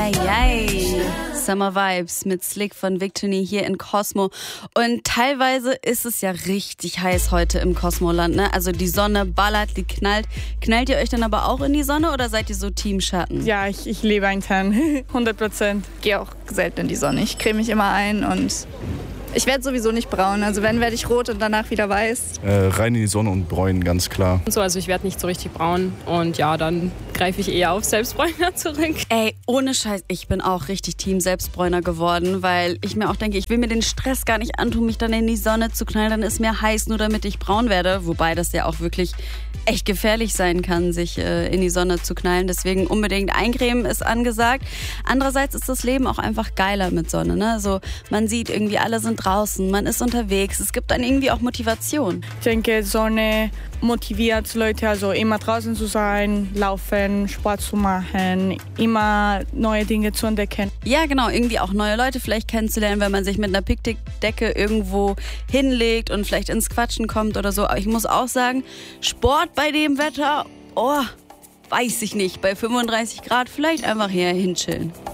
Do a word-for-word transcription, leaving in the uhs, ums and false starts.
Yay. Summer Vibes mit Slick von Victony hier in Cosmo. Und teilweise ist es ja richtig heiß heute im Cosmoland, ne? Also die Sonne ballert, die knallt. Knallt ihr euch dann aber auch in die Sonne oder seid ihr so Team Schatten? Ja, ich, ich lebe einen Tan, hundert Prozent. Ich gehe auch selten in die Sonne. Ich creme mich immer ein und ich werde sowieso nicht braun. Also wenn, werde ich rot und danach wieder weiß. Äh, rein in die Sonne und bräunen, ganz klar. So, also ich werde nicht so richtig braun und ja, dann greife ich eher auf Selbstbräuner zurück. Ey, ohne Scheiß, ich bin auch richtig Team Selbstbräuner geworden, weil ich mir auch denke, ich will mir den Stress gar nicht antun, mich dann in die Sonne zu knallen, dann ist mir heiß, nur damit ich braun werde. Wobei das ja auch wirklich echt gefährlich sein kann, sich äh, in die Sonne zu knallen. Deswegen unbedingt eincremen ist angesagt. Andererseits ist das Leben auch einfach geiler mit Sonne, ne? So, man sieht irgendwie, alle sind draußen, man ist unterwegs. Es gibt dann irgendwie auch Motivation. Ich denke, Sonne motiviert Leute, also immer draußen zu sein, laufen, Sport zu machen, immer neue Dinge zu entdecken. Ja, genau, irgendwie auch neue Leute vielleicht kennenzulernen, wenn man sich mit einer Picknickdecke irgendwo hinlegt und vielleicht ins Quatschen kommt oder so. Aber ich muss auch sagen, Sport bei dem Wetter, oh, weiß ich nicht, bei fünfunddreißig Grad vielleicht einfach hier hinchillen.